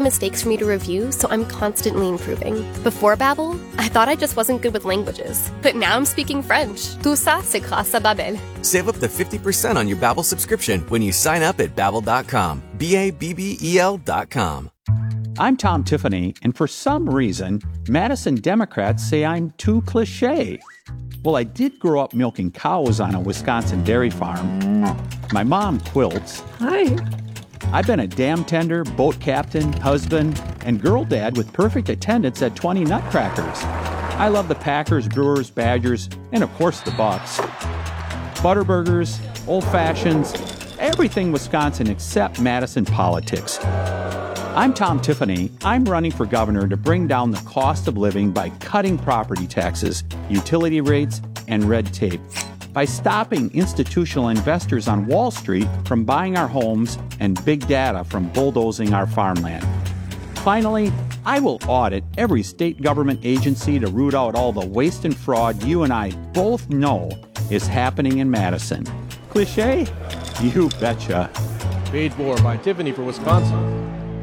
mistakes for me to review, so I'm constantly improving. Before Babbel, I thought I just wasn't good with languages. But now I'm speaking French. Tout ça, c'est grâce à Babbel. Save up to 50% on your Babbel subscription when you sign up at Babbel.com. Babbel.com. I'm Tom Tiffany, and for some reason, Madison Democrats say I'm too cliché. Well, I did grow up milking cows on a Wisconsin dairy farm. My mom quilts. Hi. I've been a dam tender, boat captain, husband, and girl dad with perfect attendance at 20 Nutcrackers. I love the Packers, Brewers, Badgers, and of course the Bucks. Butterburgers, old fashions, everything Wisconsin except Madison politics. I'm Tom Tiffany. I'm running for governor to bring down the cost of living by cutting property taxes, utility rates, and red tape. By stopping institutional investors on Wall Street from buying our homes and big data from bulldozing our farmland. Finally, I will audit every state government agency to root out all the waste and fraud you and I both know is happening in Madison. Cliché? You betcha. Paid for by Tiffany for Wisconsin.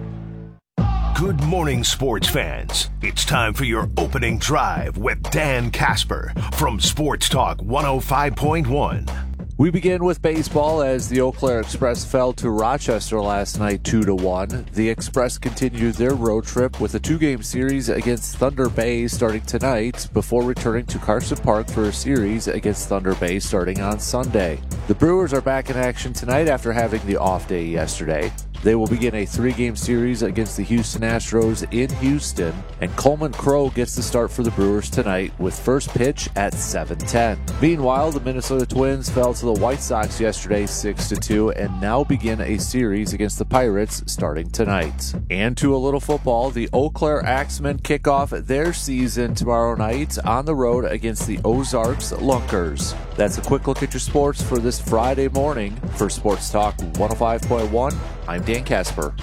Good morning, sports fans. It's time for your opening drive with Dan Casper from Sports Talk 105.1. We begin with baseball as the Eau Claire Express fell to Rochester last night 2-1. The Express continued their road trip with a 2-game series against Thunder Bay starting tonight before returning to Carson Park for a series against Thunder Bay starting on Sunday. The Brewers are back in action tonight after having the off day yesterday. They will begin a 3-game series against the Houston Astros in Houston, and Coleman Crow gets the start for the Brewers tonight with first pitch at 7:10. Meanwhile, the Minnesota Twins fell to the White Sox yesterday 6-2 and now begin a series against the Pirates starting tonight. And to a little football, the Eau Claire Axemen kick off their season tomorrow night on the road against the Ozarks Lunkers. That's a quick look at your sports for this Friday morning. For Sports Talk 105.1, I'm Dan Casper.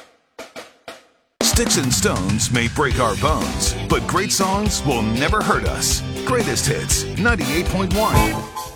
Sticks and stones may break our bones, but great songs will never hurt us. Greatest Hits 98.1.